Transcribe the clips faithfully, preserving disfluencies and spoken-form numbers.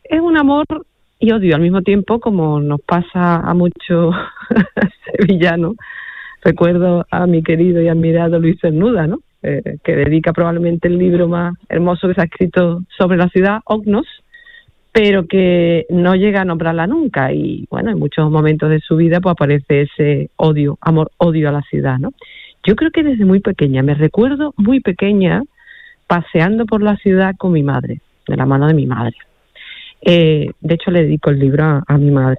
es un amor y odio al mismo tiempo, como nos pasa a muchos sevillanos. Recuerdo a mi querido y admirado Luis Cernuda, ¿no? Eh, que dedica probablemente el libro más hermoso que se ha escrito sobre la ciudad, Ognos, pero que no llega a nombrarla nunca. Y bueno, en muchos momentos de su vida pues aparece ese odio, amor-odio a la ciudad, ¿no? Yo creo que desde muy pequeña, me recuerdo muy pequeña, paseando por la ciudad con mi madre, de la mano de mi madre. Eh, de hecho, le dedico el libro a, a mi madre.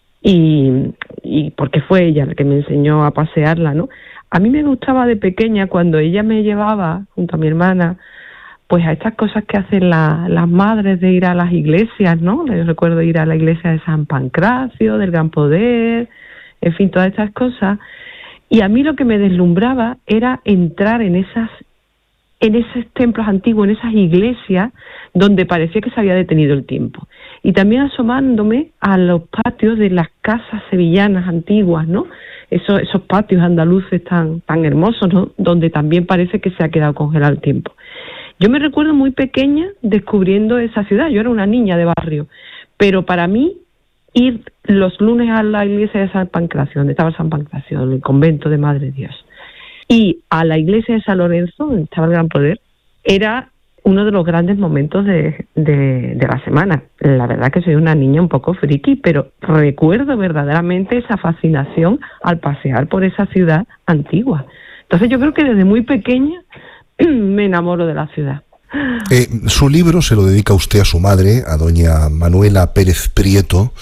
Y, y porque fue ella la que me enseñó a pasearla, ¿no? A mí me gustaba de pequeña cuando ella me llevaba, junto a mi hermana, pues a estas cosas que hacen la, las madres de ir a las iglesias, ¿no? Yo recuerdo ir a la iglesia de San Pancracio, del Gran Poder, en fin, todas estas cosas. Y a mí lo que me deslumbraba era entrar en esas en esos templos antiguos, en esas iglesias donde parecía que se había detenido el tiempo. Y también asomándome a los patios de las casas sevillanas antiguas, ¿no? Esos, esos patios andaluces tan, tan hermosos, ¿no? Donde también parece que se ha quedado congelado el tiempo. Yo me recuerdo muy pequeña descubriendo esa ciudad. Yo era una niña de barrio, pero para mí ir los lunes a la iglesia de San Pancracio, donde estaba San Pancracio, el convento de Madre de Dios, y a la iglesia de San Lorenzo, donde estaba el Gran Poder, era uno de los grandes momentos de, de, de la semana. La verdad que soy una niña un poco friki, pero recuerdo verdaderamente esa fascinación al pasear por esa ciudad antigua. Entonces yo creo que desde muy pequeña me enamoro de la ciudad. Eh, su libro se lo dedica usted a su madre, a doña Manuela Pérez Prieto,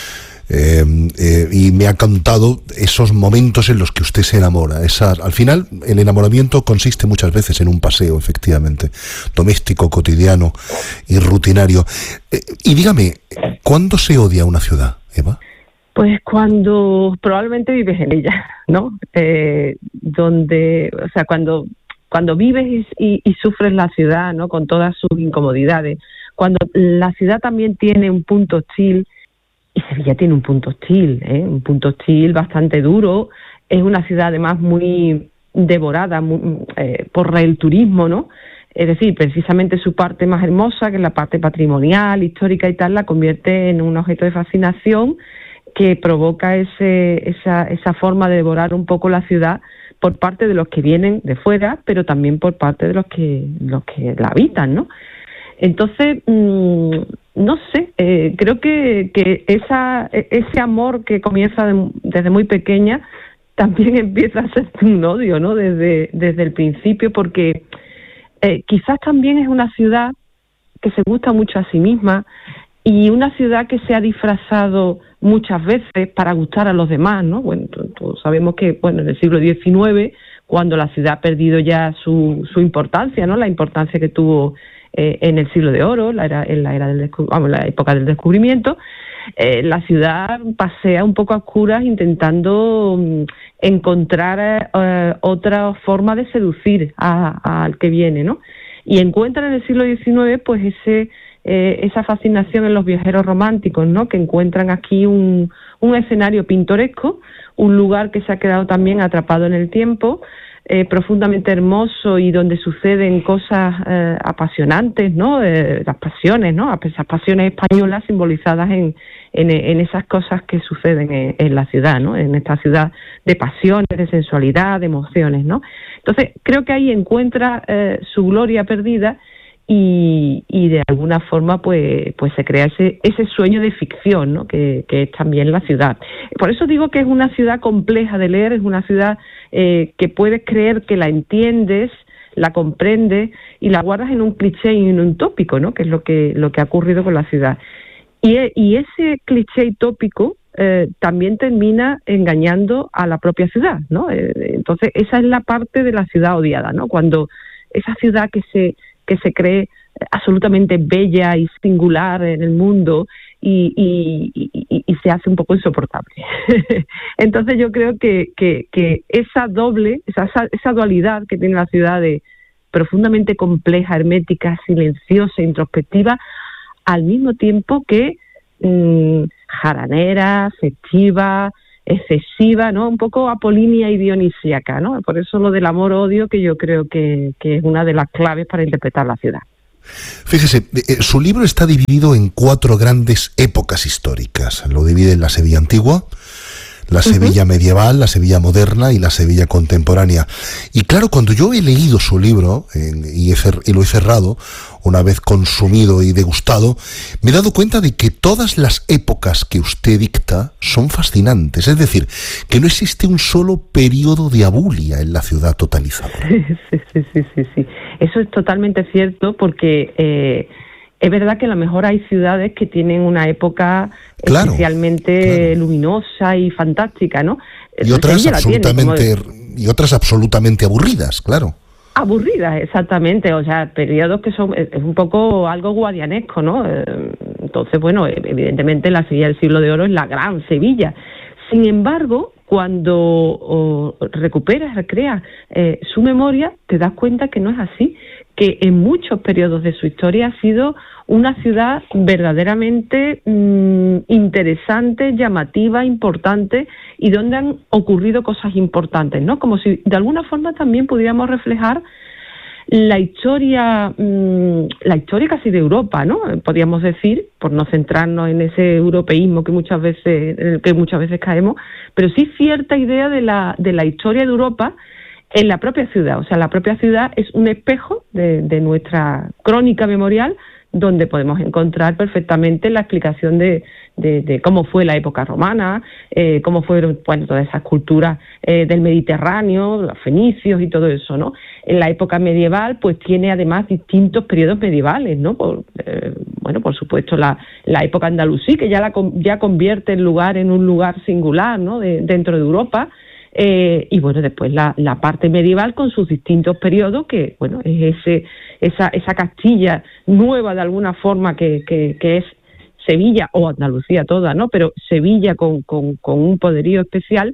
eh, eh, y me ha contado esos momentos en los que usted se enamora. Esa, al final, el enamoramiento consiste muchas veces en un paseo, efectivamente, doméstico, cotidiano y rutinario. Eh, y dígame, ¿cuándo se odia una ciudad, Eva? Pues cuando probablemente vives en ella, ¿no? Eh, donde, o sea, cuando... Cuando vives y, y sufres la ciudad, ¿no? Con todas sus incomodidades, cuando la ciudad también tiene un punto hostil, y Sevilla tiene un punto hostil, ¿eh? Un punto hostil bastante duro, es una ciudad además muy devorada muy, eh, por el turismo, ¿no? Es decir, precisamente su parte más hermosa, que es la parte patrimonial, histórica y tal, la convierte en un objeto de fascinación que provoca ese, esa, esa forma de devorar un poco la ciudad por parte de los que vienen de fuera, pero también por parte de los que los que la habitan, ¿no? Entonces, mmm, no sé, eh, creo que, que esa ese amor que comienza de, desde muy pequeña también empieza a ser un odio, ¿no? Desde, desde el principio, porque eh, quizás también es una ciudad que se gusta mucho a sí misma y una ciudad que se ha disfrazado muchas veces para gustar a los demás, ¿no? Bueno, todos sabemos que, bueno, en el siglo diecinueve, cuando la ciudad ha perdido ya su, su importancia, ¿no? La importancia que tuvo eh, en el siglo de oro, la era, en la era del vamos, la época del descubrimiento, eh, la ciudad pasea un poco a oscuras intentando um, encontrar eh, otra forma de seducir al que viene, ¿no? Y encuentra en el siglo diecinueve, pues ese Eh, esa fascinación en los viajeros románticos, ¿no? Que encuentran aquí un, un escenario pintoresco, un lugar que se ha quedado también atrapado en el tiempo, eh, profundamente hermoso y donde suceden cosas eh, apasionantes, ¿no? Eh, las pasiones, ¿no? Esas pasiones españolas simbolizadas en, en, en esas cosas que suceden en, en la ciudad, ¿no? En esta ciudad de pasiones, de sensualidad, de emociones, ¿no? Entonces, creo que ahí encuentra eh, su gloria perdida. Y, y de alguna forma pues pues se crea ese ese sueño de ficción, ¿no? que, que es también la ciudad. Por eso digo que es una ciudad compleja de leer, es una ciudad eh, que puedes creer que la entiendes, la comprendes y la guardas en un cliché y en un tópico, ¿no? Que es lo que lo que ha ocurrido con la ciudad. Y, y ese cliché y tópico eh, también termina engañando a la propia ciudad, ¿no? Eh, entonces esa es la parte de la ciudad odiada, ¿no? Cuando esa ciudad que se que se cree absolutamente bella y singular en el mundo y, y, y, y se hace un poco insoportable. Entonces yo creo que, que, que esa doble, esa, esa dualidad que tiene la ciudad de profundamente compleja, hermética, silenciosa, introspectiva, al mismo tiempo que mmm, jaranera, festiva, excesiva, ¿no? Un poco apolínea y dionisíaca, ¿no? Por eso lo del amor-odio, que yo creo que, que es una de las claves para interpretar la ciudad. Fíjese, eh, su libro está dividido en cuatro grandes épocas históricas. Lo divide en la Sevilla antigua, la Sevilla uh-huh. medieval, la Sevilla moderna y la Sevilla contemporánea. Y claro, cuando yo he leído su libro eh, y, he cer- y lo he cerrado, una vez consumido y degustado, me he dado cuenta de que todas las épocas que usted dicta son fascinantes. Es decir, que no existe un solo periodo de abulia en la ciudad totalizadora. Sí, sí, sí, sí, sí. Eso es totalmente cierto porque... Eh, es verdad que a lo mejor hay ciudades que tienen una época claro, especialmente claro. luminosa y fantástica, ¿no? Y otras absolutamente tiene, como... y otras absolutamente aburridas, claro. Aburridas, exactamente, o sea, periodos que son es un poco algo guadianesco, ¿no? Entonces, bueno, evidentemente la Sevilla del siglo de oro es la gran Sevilla. Sin embargo, cuando oh, recuperas, recreas eh, su memoria, te das cuenta que no es así, que en muchos periodos de su historia ha sido una ciudad verdaderamente mmm, interesante, llamativa, importante, y donde han ocurrido cosas importantes, ¿no? Como si de alguna forma también pudiéramos reflejar la historia, mmm, la historia casi de Europa, ¿no? Podríamos decir, por no centrarnos en ese europeísmo que muchas veces, en el que muchas veces caemos, pero sí cierta idea de la de la historia de Europa en la propia ciudad. O sea, la propia ciudad es un espejo de, de nuestra crónica memorial, donde podemos encontrar perfectamente la explicación de, de, de cómo fue la época romana, eh, cómo fueron, bueno, todas esas culturas eh, del Mediterráneo, los fenicios y todo eso, ¿no? En la época medieval, pues tiene además distintos periodos medievales, ¿no? Por, eh, bueno, por supuesto, la, la época andalusí, que ya la ya convierte el lugar en un lugar singular, ¿no? De, dentro de Europa. Eh, y bueno, después la, la parte medieval con sus distintos periodos, que bueno, es ese esa esa Castilla nueva de alguna forma que, que, que es Sevilla o Andalucía toda, ¿no? Pero Sevilla con, con, con un poderío especial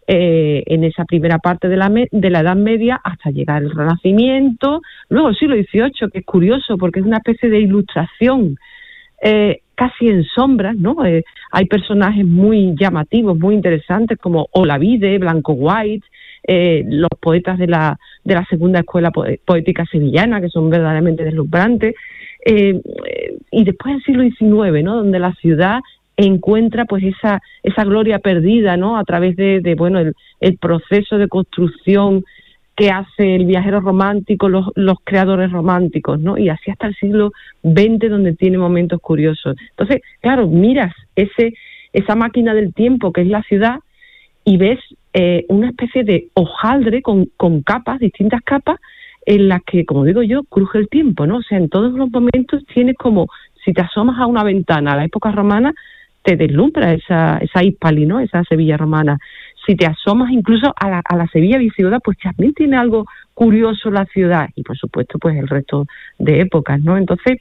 eh, en esa primera parte de la, me, de la Edad Media hasta llegar el Renacimiento, luego el siglo dieciocho, que es curioso porque es una especie de ilustración eh, casi en sombras, ¿no? Eh, hay personajes muy llamativos, muy interesantes, como Olavide, Blanco White, eh, los poetas de la de la segunda escuela po- poética sevillana, que son verdaderamente deslumbrantes, eh, eh, y después del siglo diecinueve, ¿no? Donde la ciudad encuentra pues esa esa gloria perdida, ¿no? A través de, de bueno, el, el proceso de construcción que hace el viajero romántico, los, los creadores románticos, ¿no? Y así hasta el siglo veinte, donde tiene momentos curiosos. Entonces, claro, miras ese esa máquina del tiempo que es la ciudad y ves eh, una especie de hojaldre con, con capas, distintas capas, en las que, como digo yo, cruje el tiempo, ¿no? O sea, en todos los momentos tienes como, si te asomas a una ventana a la época romana, te deslumbra esa esa Hispali, ¿no? Esa Sevilla romana. Si te asomas incluso a la, a la Sevilla visigoda, pues también tiene algo curioso la ciudad, y por supuesto pues el resto de épocas, ¿no? Entonces,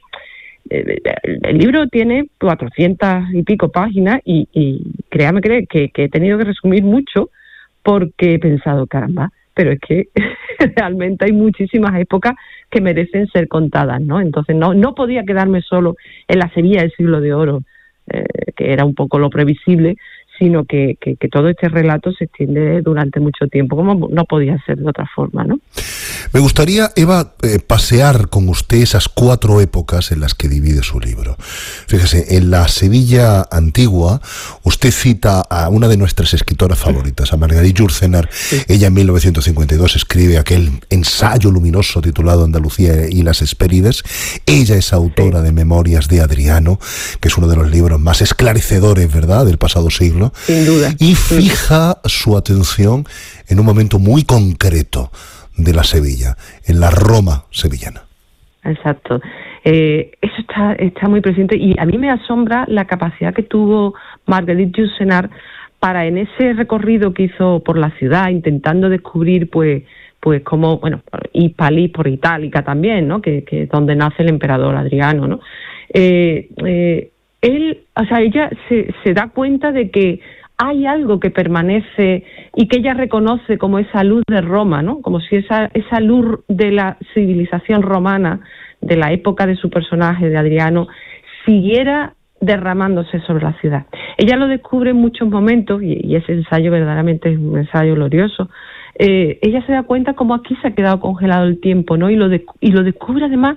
eh, el libro tiene cuatrocientas y pico páginas, y, y créame que, que, que he tenido que resumir mucho, porque he pensado, caramba, pero es que realmente hay muchísimas épocas que merecen ser contadas, ¿no? Entonces no, no podía quedarme solo en la Sevilla del siglo de oro, eh, que era un poco lo previsible, sino que, que, que todo este relato se extiende durante mucho tiempo, como no podía ser de otra forma, ¿no? Me gustaría, Eva, eh, pasear con usted esas cuatro épocas en las que divide su libro. Fíjese, en la Sevilla antigua, usted cita a una de nuestras escritoras favoritas, a Marguerite Yourcenar. Sí. Ella en mil novecientos cincuenta y dos escribe aquel ensayo luminoso titulado Andalucía y las Hespérides. Ella es autora sí. de Memorias de Adriano, que es uno de los libros más esclarecedores, ¿verdad?, del pasado siglo. Sin duda. Y fija su atención en un momento muy concreto de la Sevilla, en la Roma sevillana. Exacto. Eh, eso está está muy presente, y a mí me asombra la capacidad que tuvo Marguerite Yourcenar para, en ese recorrido que hizo por la ciudad, intentando descubrir pues pues como, bueno, Hispali por Itálica también, ¿no? Que, que es donde nace el emperador Adriano, ¿no? Eh, eh, él, o sea, ella se, se da cuenta de que hay algo que permanece y que ella reconoce como esa luz de Roma, ¿no? Como si esa esa luz de la civilización romana, de la época de su personaje, de Adriano, siguiera derramándose sobre la ciudad. Ella lo descubre en muchos momentos, y, y ese ensayo verdaderamente es un ensayo glorioso. Eh, ella se da cuenta como aquí se ha quedado congelado el tiempo, ¿no? Y lo, de, y lo descubre además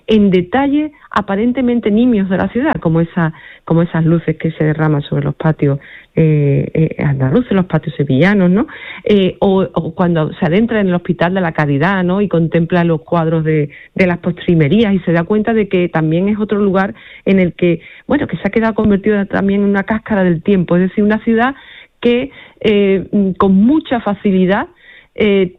en detalles aparentemente nimios de la ciudad, como esa, como esas luces que se derraman sobre los patios eh, eh, andaluces, los patios sevillanos, ¿no? Eh, o, o cuando se adentra en el Hospital de la Caridad, ¿no? Y contempla los cuadros de, de las postrimerías y se da cuenta de que también es otro lugar en el que, bueno, que se ha quedado convertido también en una cáscara del tiempo, es decir, una ciudad que eh, con mucha facilidad eh,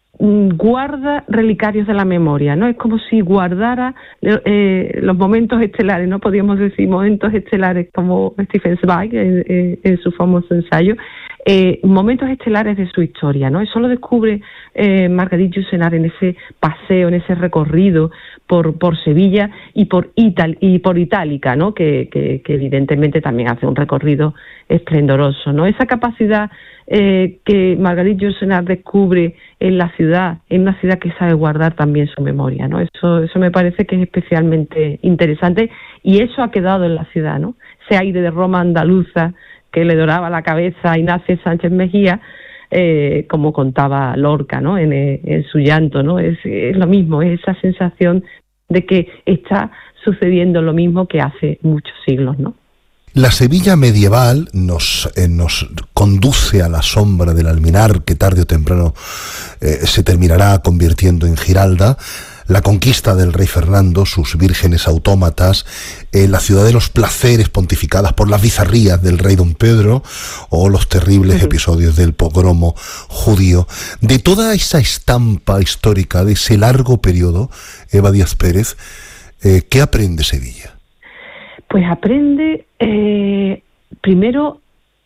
guarda relicarios de la memoria, ¿no? Es como si guardara eh, los momentos estelares, ¿no? Podríamos decir momentos estelares como Stefan Zweig en, en, en su famoso ensayo, eh, momentos estelares de su historia, ¿no? Eso lo descubre eh, Marguerite Yourcenar en ese paseo, en ese recorrido por por Sevilla y por Ital y por Itálica, ¿no? Que, que, que evidentemente también hace un recorrido esplendoroso, ¿no? Esa capacidad eh, que Marguerite Yourcenar descubre en la ciudad, en una ciudad que sabe guardar también su memoria, ¿no? Eso, eso me parece que es especialmente interesante y eso ha quedado en la ciudad, ¿no? Ese aire de Roma andaluza que le doraba la cabeza a Ignacio Sánchez Mejía, eh, como contaba Lorca, ¿no? En, en su llanto, ¿no? Es, es lo mismo, es esa sensación de que está sucediendo lo mismo que hace muchos siglos, ¿no? La Sevilla medieval nos, eh, nos conduce a la sombra del Alminar, que tarde o temprano eh, se terminará convirtiendo en Giralda, la conquista del rey Fernando, sus vírgenes autómatas, eh, la ciudad de los placeres pontificadas por las bizarrías del rey don Pedro, o los terribles uh-huh. episodios del pogromo judío. De toda esa estampa histórica, de ese largo periodo, Eva Díaz Pérez, eh, ¿qué aprende Sevilla? Pues aprende eh, primero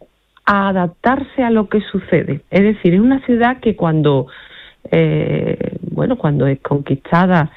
a adaptarse a lo que sucede. Es decir, es una ciudad que cuando eh, bueno cuando es conquistada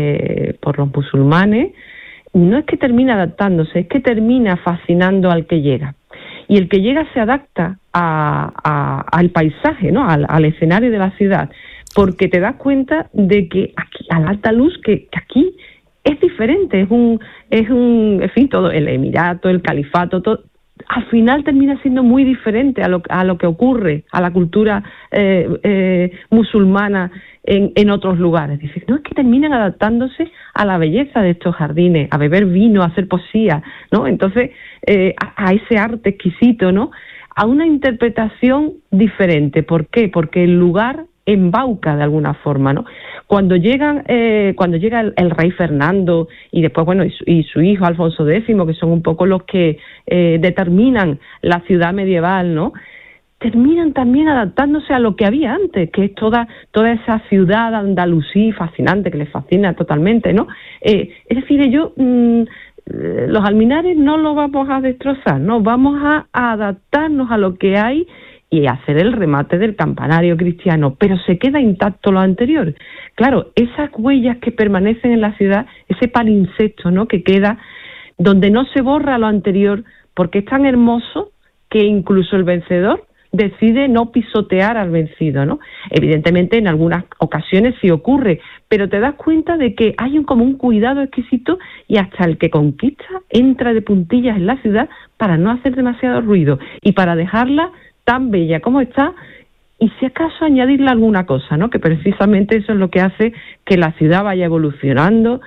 eh, por los musulmanes, no es que termina adaptándose, es que termina fascinando al que llega. Y el que llega se adapta a, a, al paisaje, ¿no? Al, al escenario de la ciudad, porque te das cuenta de que aquí, a la alta luz, que, que aquí es diferente, es un, es un, en fin, todo, el emirato, el califato, todo, al final termina siendo muy diferente a lo, a lo que ocurre, a la cultura eh, eh, musulmana en, en otros lugares. Dices, no, es que terminan adaptándose a la belleza de estos jardines, a beber vino, a hacer poesía, ¿no? Entonces, eh, a, a ese arte exquisito, ¿no? A una interpretación diferente. ¿Por qué? Porque el lugar embauca de alguna forma, ¿no? Cuando llegan, eh, cuando llega el, el rey Fernando y después, bueno, y su, y su hijo Alfonso Décimo, que son un poco los que eh, determinan la ciudad medieval, ¿no? Terminan también adaptándose a lo que había antes, que es toda toda esa ciudad andalusí fascinante, que les fascina totalmente, ¿no? Eh, es decir, ellos, mmm, los alminares no los vamos a destrozar, no, vamos a, a adaptarnos a lo que hay y hacer el remate del campanario cristiano, pero se queda intacto lo anterior. Claro, esas huellas que permanecen en la ciudad, ese palimpsesto, ¿no?, que queda, donde no se borra lo anterior, porque es tan hermoso que incluso el vencedor decide no pisotear al vencido, ¿no? Evidentemente en algunas ocasiones sí ocurre, pero te das cuenta de que hay un, como un cuidado exquisito y hasta el que conquista entra de puntillas en la ciudad para no hacer demasiado ruido y para dejarla tan bella como está, y si acaso añadirle alguna cosa, ¿no? Que precisamente eso es lo que hace que la ciudad vaya evolucionando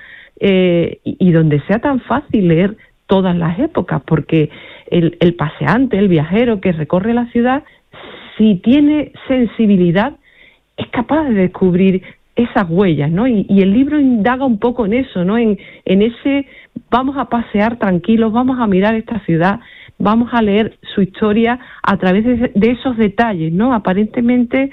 eh, y, y donde sea tan fácil leer todas las épocas, porque el, el paseante, el viajero que recorre la ciudad, si tiene sensibilidad, es capaz de descubrir esas huellas, ¿no? Y, y el libro indaga un poco en eso, ¿no? En, en ese, vamos a pasear tranquilos, vamos a mirar esta ciudad, vamos a leer su historia a través de, de esos detalles, ¿no? Aparentemente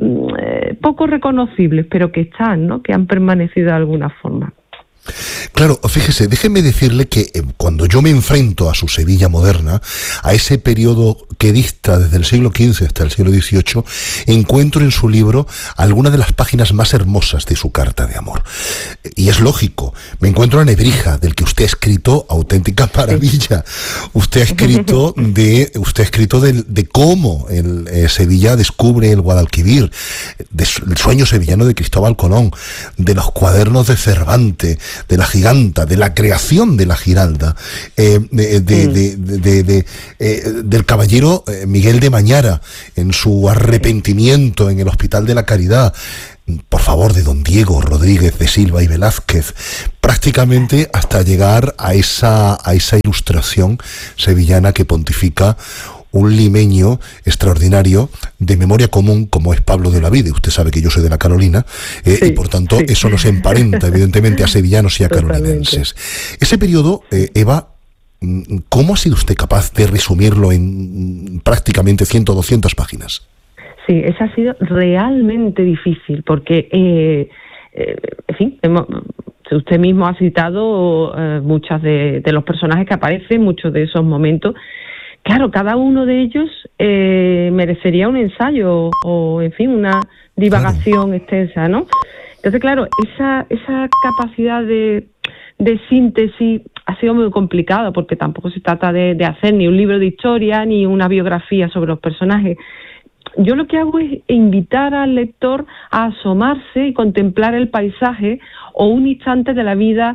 eh, poco reconocibles, pero que están, ¿no? Que han permanecido de alguna forma. Claro, fíjese, déjeme decirle que eh, cuando yo me enfrento a su Sevilla moderna, a ese periodo que dista desde el siglo quince hasta el siglo dieciocho, encuentro en su libro algunas de las páginas más hermosas de su carta de amor. Y es lógico, me encuentro a Nebrija, del que usted ha escrito auténtica maravilla. Usted ha escrito de, usted ha escrito de, de cómo el, eh, Sevilla descubre el Guadalquivir, de, del sueño sevillano de Cristóbal Colón, de los cuadernos de Cervantes, de la Giganta, de la creación de la Giralda, eh, de, de, mm. de, de, de, de, eh, del caballero Miguel de Mañara en su arrepentimiento en el Hospital de la Caridad, por favor, de don Diego Rodríguez de Silva y Velázquez, prácticamente hasta llegar a esa, a esa ilustración sevillana que pontifica un limeño extraordinario de memoria común como es Pablo de Olavide. Usted sabe que yo soy de la Carolina, eh, sí, y por tanto sí. Eso nos emparenta evidentemente a sevillanos y a Totalmente. Carolinenses. Ese periodo, eh, Eva, ¿cómo ha sido usted capaz de resumirlo en prácticamente cien o doscientas páginas? Sí, eso ha sido realmente difícil porque, eh, eh, en fin, hemos, usted mismo ha citado eh, muchos de, de los personajes que aparecen, muchos de esos momentos. Claro, cada uno de ellos eh, merecería un ensayo o, en fin, una divagación claro. extensa, ¿no? Entonces, claro, esa esa capacidad de, de síntesis ha sido muy complicada porque tampoco se trata de, de hacer ni un libro de historia ni una biografía sobre los personajes. Yo lo que hago es invitar al lector a asomarse y contemplar el paisaje o un instante de la vida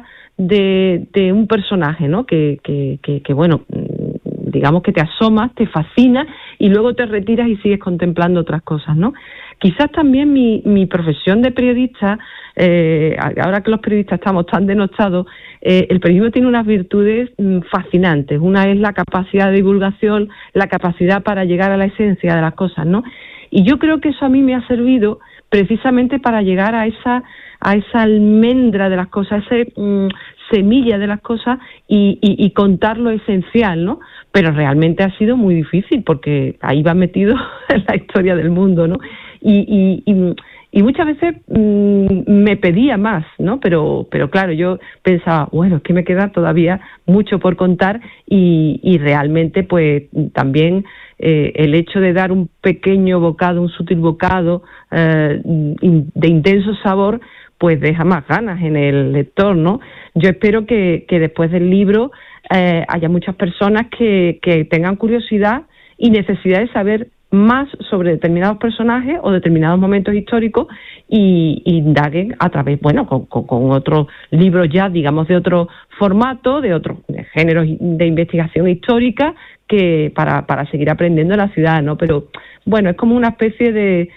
de, de un personaje, ¿no? Que, que, que, que bueno... digamos que te asomas, te fascina y luego te retiras y sigues contemplando otras cosas, ¿no? Quizás también mi, mi profesión de periodista, eh, ahora que los periodistas estamos tan denostados, eh, el periodismo tiene unas virtudes mm, fascinantes. Una es la capacidad de divulgación, la capacidad para llegar a la esencia de las cosas, ¿no? Y yo creo que eso a mí me ha servido precisamente para llegar a esa a esa almendra de las cosas, esa mm, semilla de las cosas y, y, y contar lo esencial, ¿no? Pero realmente ha sido muy difícil porque ahí va metido en la historia del mundo, ¿no? Y, y, y, y muchas veces mmm, me pedía más, ¿no? Pero, pero claro, yo pensaba, bueno, es que me queda todavía mucho por contar y, y realmente pues también eh, el hecho de dar un pequeño bocado, un sutil bocado eh, de intenso sabor, pues deja más ganas en el lector, ¿no? Yo espero que, que después del libro eh, haya muchas personas que, que tengan curiosidad y necesidad de saber más sobre determinados personajes o determinados momentos históricos y, y indaguen a través, bueno, con, con, con otros libros ya, digamos, de otro formato, de otros géneros de investigación histórica, que para, para seguir aprendiendo en la ciudad, ¿no? Pero, bueno, es como una especie de,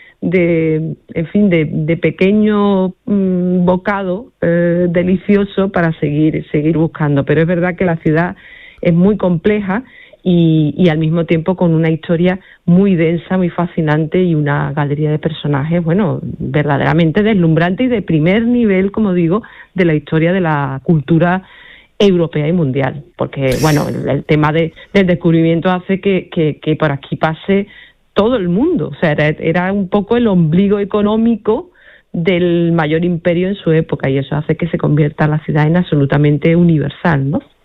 de en fin, de, de pequeño mmm, bocado eh, delicioso para seguir, seguir buscando. Pero es verdad que la ciudad es muy compleja y, y al mismo tiempo con una historia muy densa, muy fascinante y una galería de personajes, bueno, verdaderamente deslumbrante y de primer nivel, como digo, de la historia de la cultura europea y mundial, porque bueno, el, el tema de, del descubrimiento hace que, que, que por aquí pase todo el mundo, o sea, era, era un poco el ombligo económico del mayor imperio en su época y eso hace que se convierta la ciudad en absolutamente universal, ¿no?